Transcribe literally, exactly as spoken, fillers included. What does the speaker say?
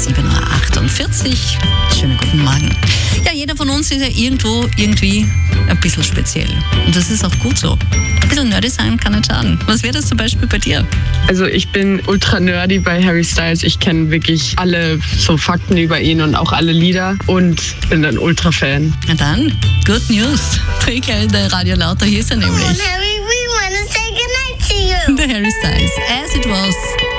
sieben Uhr achtundvierzig. Schönen guten Morgen. Ja, jeder von uns ist ja irgendwo, irgendwie ein bisschen speziell. Und das ist auch gut so. Ein bisschen nerdy sein kann nicht schaden. Was wäre das zum Beispiel bei dir? Also ich bin ultra nerdy bei Harry Styles. Ich kenne wirklich alle so Fakten über ihn und auch alle Lieder und bin ein Ultra-Fan. Na dann, good news. Dreh gleich der Radio lauter, hier ist er nämlich. Harry, we wanna say goodnight to you. Der Harry Styles, As It Was.